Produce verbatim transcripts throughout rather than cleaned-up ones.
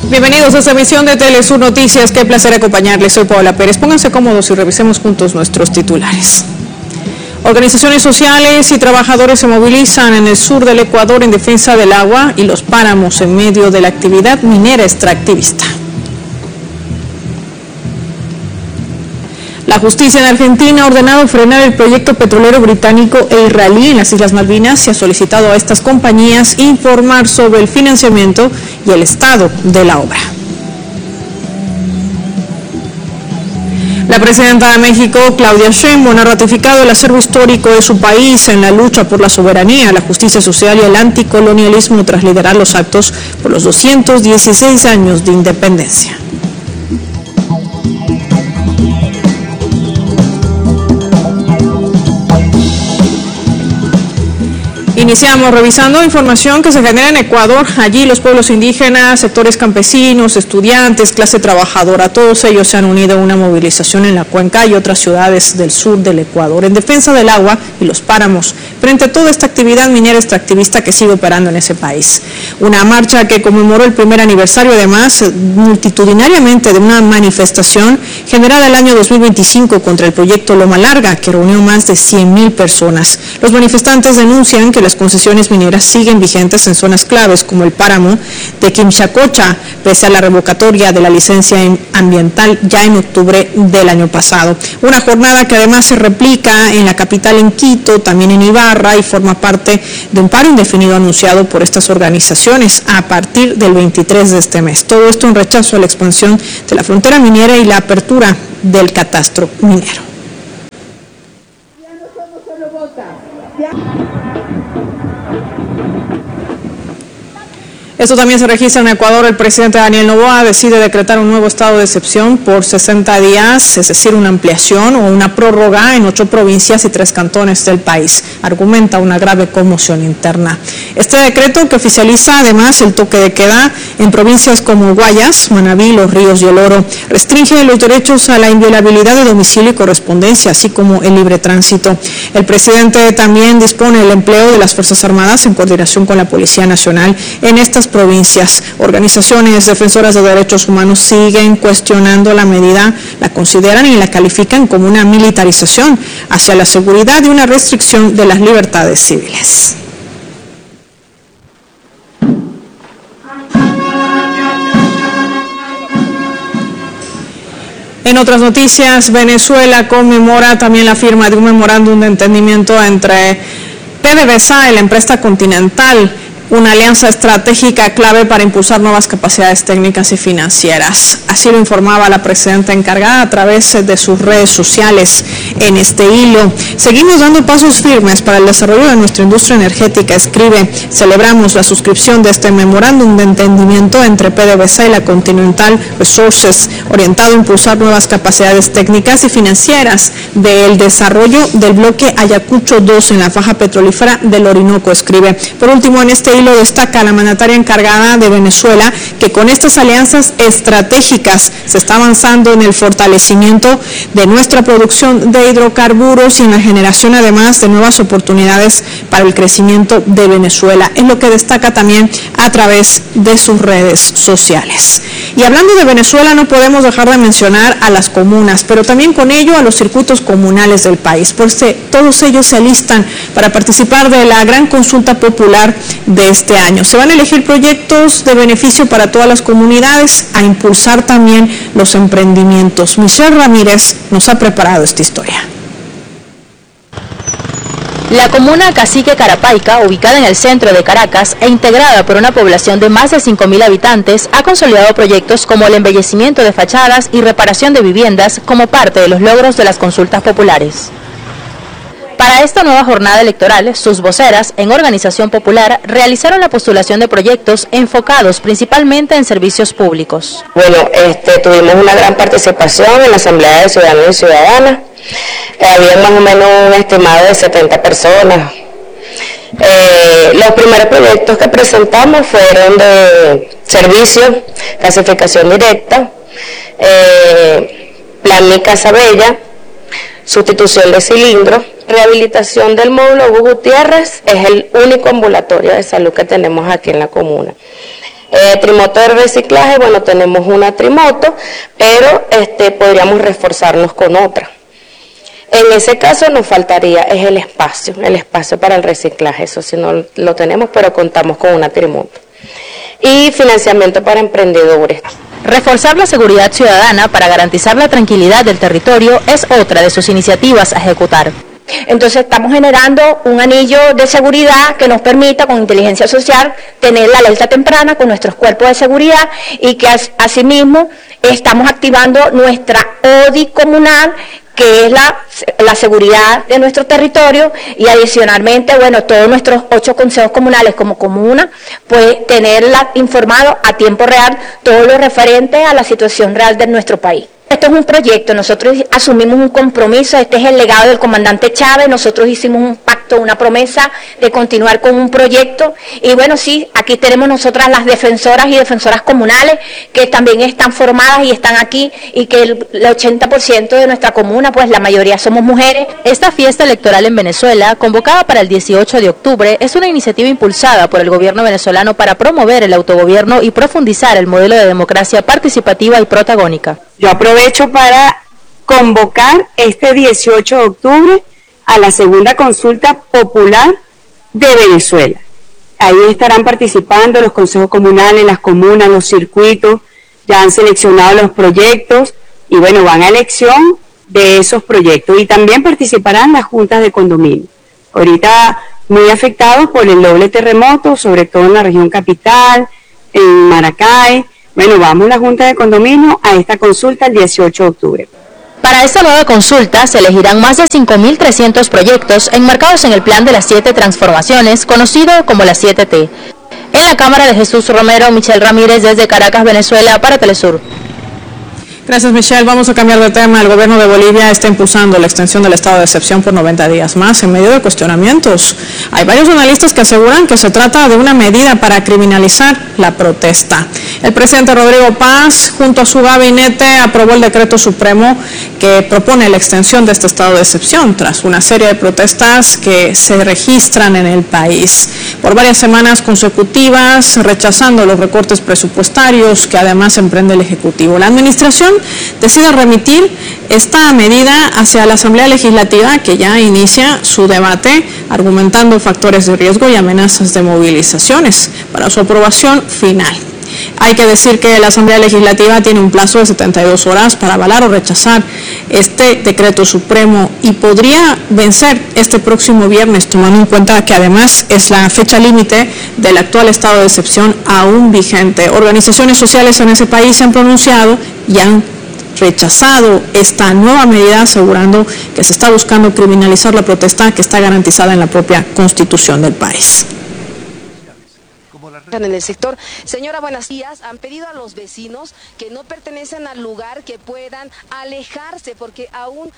Bienvenidos a esta emisión de Telesur Noticias. Qué placer acompañarles. Soy Paola Pérez. Pónganse cómodos y revisemos juntos nuestros titulares. Organizaciones sociales y trabajadores se movilizan en el sur del Ecuador en defensa del agua y los páramos en medio de la actividad minera extractivista. La justicia en Argentina ha ordenado frenar el proyecto petrolero británico e israelí en las Islas Malvinas y ha solicitado a estas compañías informar sobre el financiamiento y el estado de la obra. La presidenta de México, Claudia Sheinbaum, ha ratificado el acervo histórico de su país en la lucha por la soberanía, la justicia social y el anticolonialismo tras liderar los actos por los doscientos dieciséis años de independencia. Iniciamos revisando información que se genera en Ecuador. Allí los pueblos indígenas, sectores campesinos, estudiantes, clase trabajadora, todos ellos se han unido a una movilización en la Cuenca y otras ciudades del sur del Ecuador en defensa del agua y los páramos frente a toda esta actividad minera extractivista que sigue operando en ese país. Una marcha que conmemoró el primer aniversario, además, multitudinariamente de una manifestación generada el año dos mil veinticinco contra el proyecto Loma Larga, que reunió más de cien mil personas. Los manifestantes denuncian que las concesiones mineras siguen vigentes en zonas claves como el páramo de Quimchacocha, pese a la revocatoria de la licencia ambiental ya en octubre del año pasado. Una jornada que además se replica en la capital, en Quito, también en Ibarra, y forma parte de un paro indefinido anunciado por estas organizaciones a partir del veintitrés de este mes. Todo esto en rechazo a la expansión de la frontera minera y la apertura del catastro minero. Ya no somos solo botas. Ya. Esto también se registra en Ecuador. El presidente Daniel Noboa decide decretar un nuevo estado de excepción por sesenta días, es decir, una ampliación o una prórroga en ocho provincias y tres cantones del país. Argumenta una grave conmoción interna. Este decreto, que oficializa además el toque de queda en provincias como Guayas, Manabí, Los Ríos y El Oro, restringe los derechos a la inviolabilidad de domicilio y correspondencia, así como el libre tránsito. El presidente también dispone el empleo de las Fuerzas Armadas en coordinación con la Policía Nacional en estas provincias. Organizaciones defensoras de derechos humanos siguen cuestionando la medida, la consideran y la califican como una militarización hacia la seguridad y una restricción de las libertades civiles. En otras noticias, Venezuela conmemora también la firma de un memorándum de entendimiento entre PDVSA y la empresa Continental, una alianza estratégica clave para impulsar nuevas capacidades técnicas y financieras. Así lo informaba la presidenta encargada a través de sus redes sociales en este hilo. Seguimos dando pasos firmes para el desarrollo de nuestra industria energética, escribe. Celebramos la suscripción de este memorándum de entendimiento entre PDVSA y la Continental Resources, orientado a impulsar nuevas capacidades técnicas y financieras del desarrollo del bloque Ayacucho dos en la faja petrolífera del Orinoco, escribe. Por último, en este lo destaca la mandataria encargada de Venezuela que con estas alianzas estratégicas se está avanzando en el fortalecimiento de nuestra producción de hidrocarburos y en la generación además de nuevas oportunidades para el crecimiento de Venezuela. Es lo que destaca también a través de sus redes sociales. Y hablando de Venezuela, no podemos dejar de mencionar a las comunas, pero también con ello a los circuitos comunales del país, pues todos ellos se alistan para participar de la gran consulta popular de este año. Se van a elegir proyectos de beneficio para todas las comunidades, a impulsar también los emprendimientos. Michelle Ramírez nos ha preparado esta historia. La comuna Cacique Carapaica, ubicada en el centro de Caracas e integrada por una población de más de cinco mil habitantes, ha consolidado proyectos como el embellecimiento de fachadas y reparación de viviendas como parte de los logros de las consultas populares. Para esta nueva jornada electoral, sus voceras en Organización Popular realizaron la postulación de proyectos enfocados principalmente en servicios públicos. Bueno, este, tuvimos una gran participación en la Asamblea de Ciudadanos y Ciudadanas. Eh, había más o menos un estimado de setenta personas. Eh, los primeros proyectos que presentamos fueron de servicios, clasificación directa, eh, plan Mi Casa Bella, sustitución de cilindros, rehabilitación del módulo Hugo Gutiérrez, es el único ambulatorio de salud que tenemos aquí en la comuna. Eh, trimoto de reciclaje, bueno, tenemos una trimoto, pero este, podríamos reforzarnos con otra. En ese caso nos faltaría es el espacio, el espacio para el reciclaje, eso sí no lo tenemos, pero contamos con una trimoto. Y financiamiento para emprendedores. Reforzar la seguridad ciudadana para garantizar la tranquilidad del territorio es otra de sus iniciativas a ejecutar. Entonces estamos generando un anillo de seguridad que nos permita con inteligencia social tener la alerta temprana con nuestros cuerpos de seguridad y que asimismo estamos activando nuestra O D I comunal, que es la, la seguridad de nuestro territorio, y adicionalmente, bueno, todos nuestros ocho consejos comunales como comuna, pues tenerla informado a tiempo real todo lo referente a la situación real de nuestro país. Esto es un proyecto, nosotros asumimos un compromiso, este es el legado del comandante Chávez, nosotros hicimos un pacto, una promesa de continuar con un proyecto, y bueno, sí, aquí tenemos nosotras las defensoras y defensoras comunales, que también están formadas y están aquí, y que el, el ochenta por ciento de nuestra comuna, pues la mayoría somos mujeres. Esta fiesta electoral en Venezuela, convocada para el dieciocho de octubre, es una iniciativa impulsada por el gobierno venezolano para promover el autogobierno y profundizar el modelo de democracia participativa y protagónica. Yo aprovecho para convocar este dieciocho de octubre a la segunda consulta popular de Venezuela. Ahí estarán participando los consejos comunales, las comunas, los circuitos, ya han seleccionado los proyectos y bueno, van a elección de esos proyectos y también participarán las juntas de condominio. Ahorita muy afectados por el doble terremoto, sobre todo en la región capital, en Maracay. Bueno, vamos a la Junta de Condominio a esta consulta el dieciocho de octubre. Para esta nueva consulta se elegirán más de cinco mil trescientos proyectos enmarcados en el plan de las siete transformaciones, conocido como las siete T. En la Cámara de Jesús Romero, Michelle Ramírez desde Caracas, Venezuela, para Telesur. Gracias, Michelle. Vamos a cambiar de tema. El gobierno de Bolivia está impulsando la extensión del estado de excepción por noventa días más en medio de cuestionamientos. Hay varios analistas que aseguran que se trata de una medida para criminalizar la protesta. El presidente Rodrigo Paz, junto a su gabinete, aprobó el decreto supremo que propone la extensión de este estado de excepción tras una serie de protestas que se registran en el país por varias semanas consecutivas, rechazando los recortes presupuestarios que además emprende el Ejecutivo. La administración decide remitir esta medida hacia la Asamblea Legislativa, que ya inicia su debate argumentando factores de riesgo y amenazas de movilizaciones para su aprobación final. Hay que decir que la Asamblea Legislativa tiene un plazo de setenta y dos horas para avalar o rechazar este decreto supremo y podría vencer este próximo viernes, tomando en cuenta que además es la fecha límite del actual estado de excepción aún vigente. Organizaciones sociales en ese país se han pronunciado y han rechazado esta nueva medida, asegurando que se está buscando criminalizar la protesta que está garantizada en la propia Constitución del país. En el sector. Señora, buenos días. Han pedido a los vecinos que no pertenecen al lugar que puedan alejarse porque aún...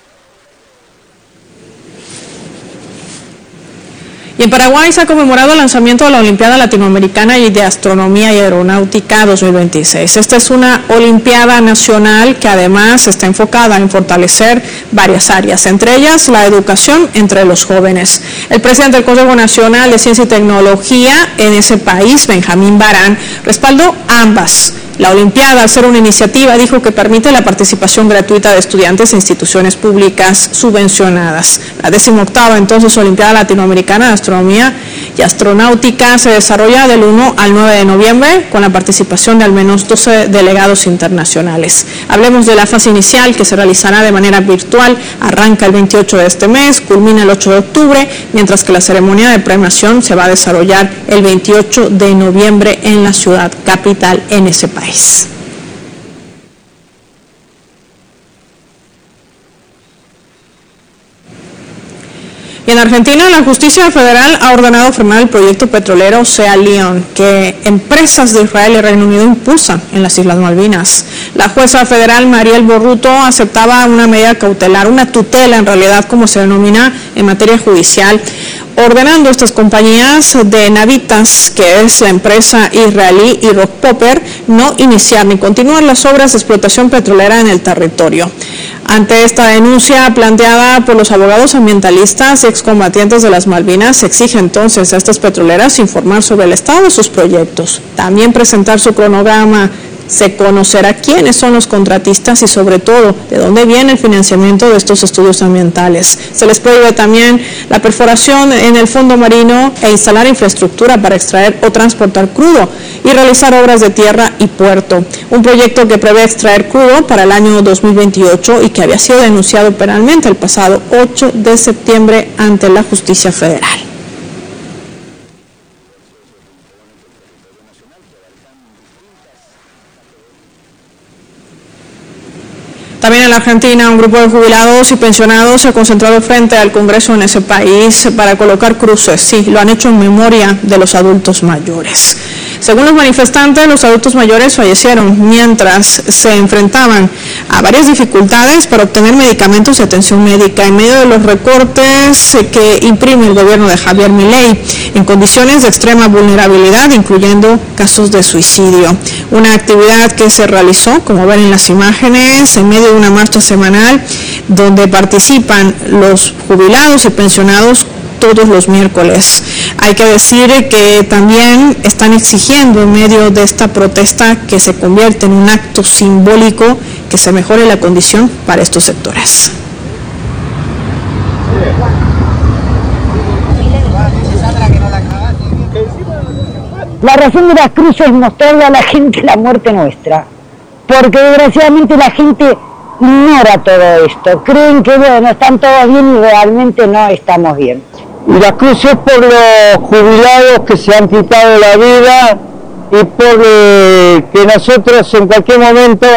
Y en Paraguay se ha conmemorado el lanzamiento de la Olimpiada Latinoamericana de Astronomía y Aeronáutica dos mil veintiséis. Esta es una Olimpiada nacional que además está enfocada en fortalecer varias áreas, entre ellas la educación entre los jóvenes. El presidente del Consejo Nacional de Ciencia y Tecnología en ese país, Benjamín Barán, respaldó ambas. La Olimpiada, al ser una iniciativa, dijo que permite la participación gratuita de estudiantes e instituciones públicas subvencionadas. La decimoctava, entonces, Olimpiada Latinoamericana de Astronomía y Astronáutica se desarrolla del uno al nueve de noviembre con la participación de al menos doce delegados internacionales. Hablemos de la fase inicial, que se realizará de manera virtual, arranca el veintiocho de este mes, culmina el ocho de octubre, mientras que la ceremonia de premiación se va a desarrollar el veintiocho de noviembre en la ciudad capital en ese país. Y en Argentina, la justicia federal ha ordenado frenar el proyecto petrolero Sea León, que empresas de Israel y Reino Unido impulsan en las Islas Malvinas. La jueza federal Mariel Borruto aceptaba una medida cautelar, una tutela en realidad, como se denomina en materia judicial, ordenando a estas compañías de Navitas, que es la empresa israelí, y Rockpopper, no iniciar ni continuar las obras de explotación petrolera en el territorio. Ante esta denuncia planteada por los abogados ambientalistas y excombatientes de las Malvinas, se exige entonces a estas petroleras informar sobre el estado de sus proyectos, también presentar su cronograma. Se conocerá quiénes son los contratistas y sobre todo de dónde viene el financiamiento de estos estudios ambientales. Se les prohíbe también la perforación en el fondo marino e instalar infraestructura para extraer o transportar crudo y realizar obras de tierra y puerto. Un proyecto que prevé extraer crudo para el año dos mil veintiocho y que había sido denunciado penalmente el pasado ocho de septiembre ante la justicia federal. También en la Argentina, un grupo de jubilados y pensionados se ha concentrado frente al Congreso en ese país para colocar cruces. Sí, lo han hecho en memoria de los adultos mayores. Según los manifestantes, los adultos mayores fallecieron mientras se enfrentaban a varias dificultades para obtener medicamentos y atención médica en medio de los recortes que imprime el gobierno de Javier Milei en condiciones de extrema vulnerabilidad, incluyendo casos de suicidio. Una actividad que se realizó, como ven en las imágenes, en medio de una marcha semanal donde participan los jubilados y pensionados todos los miércoles. Hay que decir que también están exigiendo en medio de esta protesta que se convierta en un acto simbólico que se mejore la condición para estos sectores. La razón de las cruces es mostrarle a la gente la muerte nuestra, porque desgraciadamente la gente ignora todo esto, creen que bueno, están todos bien y realmente no estamos bien. Y la cruz es por los jubilados que se han quitado la vida y por eh, que nosotros en cualquier momento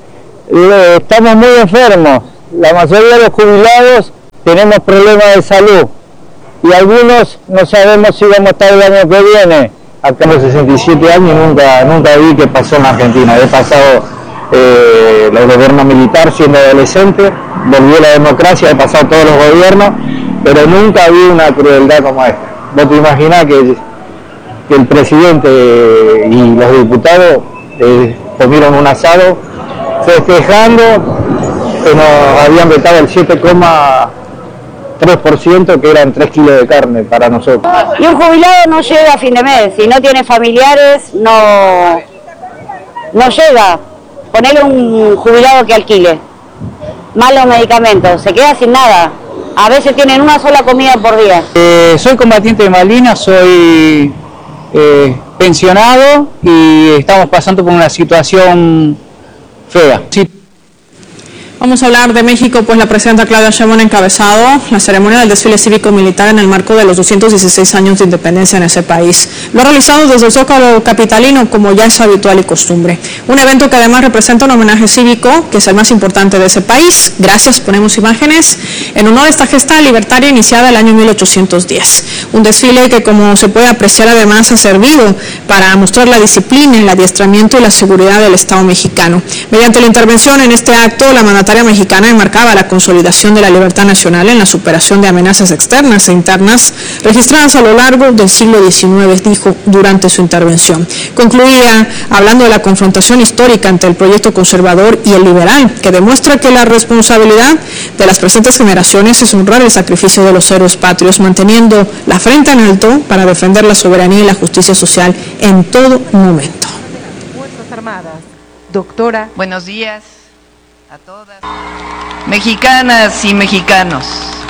eh, estamos muy enfermos. La mayoría de los jubilados tenemos problemas de salud y algunos no sabemos si vamos a estar el año que viene. Acá tengo sesenta y siete años y nunca, nunca vi qué pasó en Argentina. He pasado eh, el gobierno militar siendo adolescente, volvió la democracia, he pasado todos los gobiernos, pero nunca vi una crueldad como esta. Vos te imaginás que, que el presidente y los diputados eh, comieron un asado festejando que nos habían vetado el siete coma tres por ciento, que eran tres kilos de carne para nosotros. Y un jubilado no llega a fin de mes, si no tiene familiares, no, no llega. Ponele un jubilado que alquile, malos medicamentos, se queda sin nada. A veces tienen una sola comida por día. Eh, soy combatiente de Malvinas, soy eh, pensionado y estamos pasando por una situación fea. Sí. Vamos a hablar de México, pues la presidenta Claudia Sheinbaum ha encabezado la ceremonia del desfile cívico-militar en el marco de los doscientos dieciséis años de independencia en ese país. Lo ha realizado desde el Zócalo capitalino, como ya es habitual y costumbre. Un evento que además representa un homenaje cívico, que es el más importante de ese país. Gracias, ponemos imágenes en honor a esta gesta libertaria iniciada el año mil ochocientos diez. Un desfile que, como se puede apreciar, además ha servido para mostrar la disciplina, el adiestramiento y la seguridad del Estado mexicano. Mediante la intervención en este acto, la mandataria mexicana enmarcaba la consolidación de la libertad nacional en la superación de amenazas externas e internas registradas a lo largo del siglo diecinueve, dijo durante su intervención. Concluía hablando de la confrontación histórica entre el proyecto conservador y el liberal, que demuestra que la responsabilidad de las presentes generaciones es honrar el sacrificio de los héroes patrios, manteniendo la frente en alto para defender la soberanía y la justicia social en todo momento. Fuerzas Armadas, doctora. Buenos días a todas, mexicanas y mexicanos.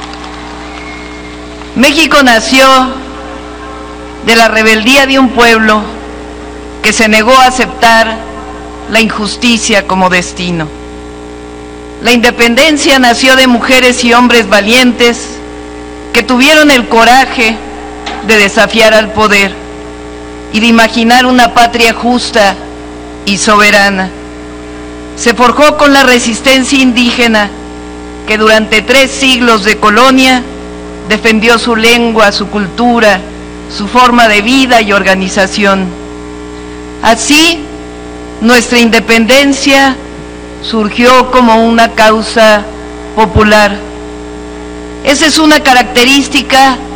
México nació de la rebeldía de un pueblo que se negó a aceptar la injusticia como destino. La independencia nació de mujeres y hombres valientes que tuvieron el coraje de desafiar al poder y de imaginar una patria justa y soberana. Se forjó con la resistencia indígena que durante tres siglos de colonia defendió su lengua, su cultura, su forma de vida y organización. Así, nuestra independencia surgió como una causa popular. Esa es una característica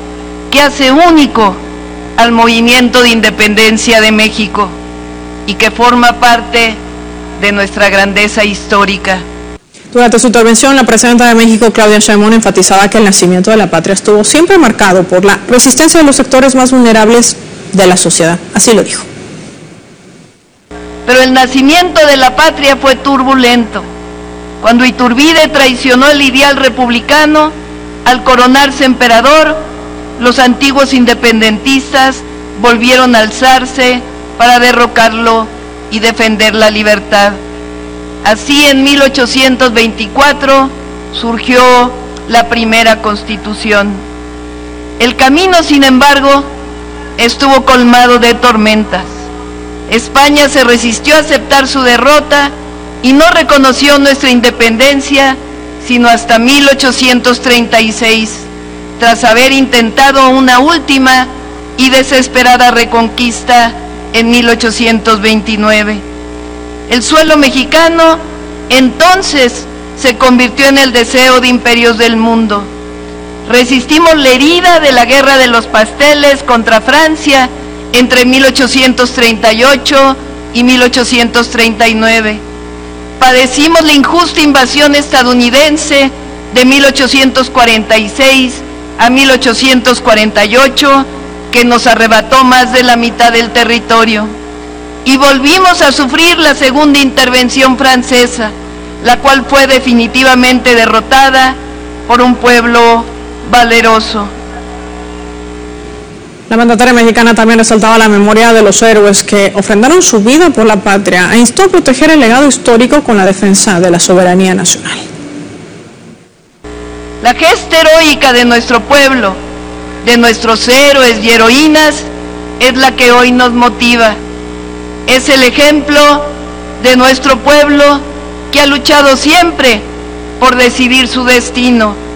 que hace único al movimiento de independencia de México y que forma parte de nuestra grandeza histórica. Durante su intervención, la presidenta de México, Claudia Sheinbaum, enfatizaba que el nacimiento de la patria estuvo siempre marcado por la resistencia de los sectores más vulnerables de la sociedad. Así lo dijo. Pero el nacimiento de la patria fue turbulento. Cuando Iturbide traicionó el ideal republicano, al coronarse emperador, los antiguos independentistas volvieron a alzarse para derrocarlo y defender la libertad. Así, en mil ochocientos veinticuatro surgió la primera Constitución. El camino, sin embargo, estuvo colmado de tormentas. España se resistió a aceptar su derrota y no reconoció nuestra independencia sino hasta mil ochocientos treinta y seis, tras haber intentado una última y desesperada reconquista en mil ochocientos veintinueve. El suelo mexicano entonces se convirtió en el deseo de imperios del mundo. Resistimos la herida de la Guerra de los Pasteles contra Francia entre mil ochocientos treinta y ocho y mil ochocientos treinta y nueve. Padecimos la injusta invasión estadounidense de mil ochocientos cuarenta y seis a mil ochocientos cuarenta y ocho, que nos arrebató más de la mitad del territorio. Y volvimos a sufrir la segunda intervención francesa, la cual fue definitivamente derrotada por un pueblo valeroso. La mandataria mexicana también resaltaba la memoria de los héroes que ofrendaron su vida por la patria e instó a proteger el legado histórico con la defensa de la soberanía nacional. La gesta heroica de nuestro pueblo, de nuestros héroes y heroínas, es la que hoy nos motiva. Es el ejemplo de nuestro pueblo que ha luchado siempre por decidir su destino,